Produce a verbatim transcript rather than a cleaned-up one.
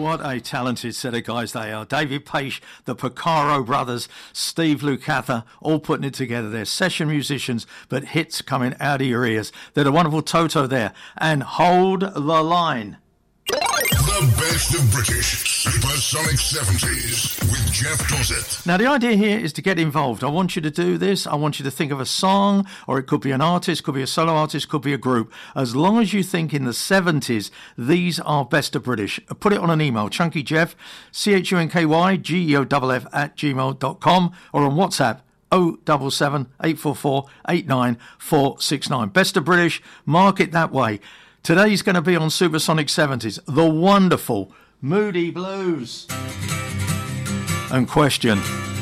What a talented set of guys they are. David Page, the Porcaro brothers, Steve Lukather, all putting it together. They're session musicians, but hits coming out of your ears. They're the wonderful Toto there. And Hold the Line. The best of British Supersonic seventies with Jeff Dossett. Now, the idea here is to get involved. I want you to do this. I want you to think of a song, or it could be an artist, could be a solo artist, could be a group. As long as you think in the seventies, these are best of British. Put it on an email, chunkyjeff, C H U N K Y G E O F F at gmail dot com, or on WhatsApp, oh seven seven, eight four four, eight nine four six nine. Best of British, mark it that way. Today's going to be on Supersonic seventies, the wonderful Moody Blues. And Question.